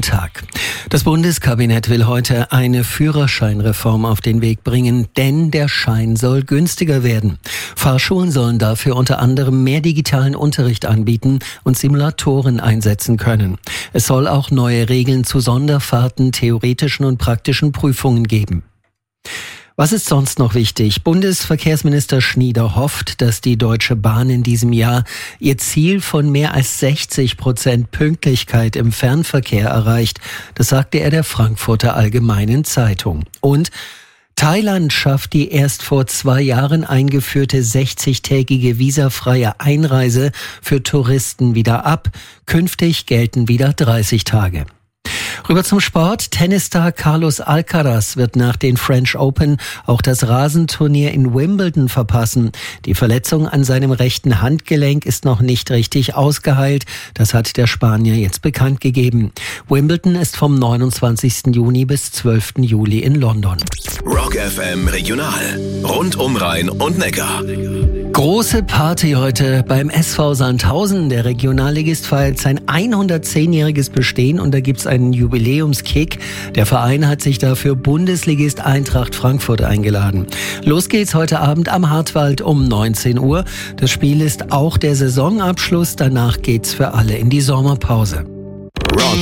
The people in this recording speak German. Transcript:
Tag. Das Bundeskabinett will heute eine Führerscheinreform auf den Weg bringen, denn der Schein soll günstiger werden. Fahrschulen sollen dafür unter anderem mehr digitalen Unterricht anbieten und Simulatoren einsetzen können. Es soll auch neue Regeln zu Sonderfahrten, theoretischen und praktischen Prüfungen geben. Was ist sonst noch wichtig? Bundesverkehrsminister Schnieder hofft, dass die Deutsche Bahn in diesem Jahr ihr Ziel von mehr als 60% Pünktlichkeit im Fernverkehr erreicht. Das sagte er der Frankfurter Allgemeinen Zeitung. Und Thailand schafft die erst vor 2 Jahren eingeführte 60-tägige visafreie Einreise für Touristen wieder ab. Künftig gelten wieder 30 Tage. Rüber zum Sport. Tennisstar Carlos Alcaraz wird nach den French Open auch das Rasenturnier in Wimbledon verpassen. Die Verletzung an seinem rechten Handgelenk ist noch nicht richtig ausgeheilt. Das hat der Spanier jetzt bekannt gegeben. Wimbledon ist vom 29. Juni bis 12. Juli in London. Rock FM Regional. Rund um Rhein und Neckar. Große Party heute beim SV Sandhausen. Der Regionalligist feiert sein 110-jähriges Bestehen und da gibt's einen Jubiläumskick. Der Verein hat sich dafür Bundesligist Eintracht Frankfurt eingeladen. Los geht's heute Abend am Hartwald um 19 Uhr. Das Spiel ist auch der Saisonabschluss. Danach geht's für alle in die Sommerpause. Rock